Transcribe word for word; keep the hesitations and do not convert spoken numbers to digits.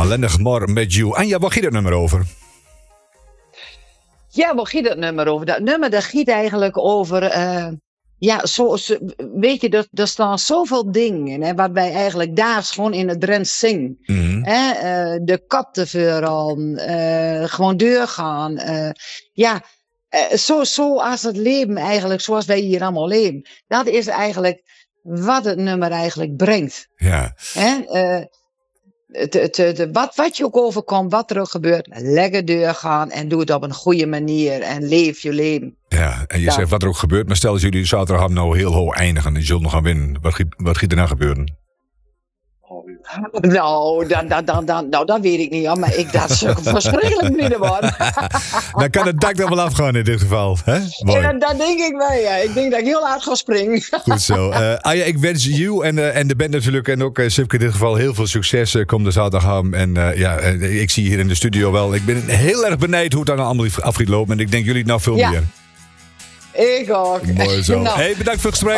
Ellendig maar met you. Anja, waar gaat het nummer over? Ja, waar gaat het nummer over? Dat nummer dat gaat eigenlijk over... Uh, ja, zo, zo, weet je, er, er staan zoveel dingen hè, waarbij eigenlijk daags gewoon in het Drents zingen. Mm-hmm. Hè, uh, de katten vooral, uh, gewoon doorgaan. Uh, ja, uh, zo, zo als het leven eigenlijk, zoals wij hier allemaal leven. Dat is eigenlijk wat het nummer eigenlijk brengt. Ja. Hè, uh, Te, te, te, wat, wat je ook overkomt, wat er ook gebeurt, lekker doorgaan en doe het op een goede manier en leef je leven. Ja, en je dat. zegt wat er ook gebeurt, maar stel dat jullie zaterdag nou heel hoog eindigen en je zult nog gaan winnen. Wat, wat gaat er nou gebeuren? Nou, dat, dat, dat, dat, nou, dat weet ik niet, hoor, maar ik dat zulke verschrikkelijk niet worden. Dan kan het dak dan wel afgaan in dit geval. Hè? Mooi. Ja, dat denk ik wel, ja. Ik denk dat ik heel hard ga springen. Goed zo. Uh, Anja, ik wens you en, uh, en de band natuurlijk en ook uh, Sipke in dit geval heel veel succes. Uh, kom de zaterdag aan. En uh, ja, uh, ik zie hier in de studio wel. Ik ben heel erg benijd hoe het dan allemaal af gaat lopen. En ik denk jullie nog veel ja. meer. Ik ook. Mooi zo. Nou. Hey, bedankt voor het gesprek.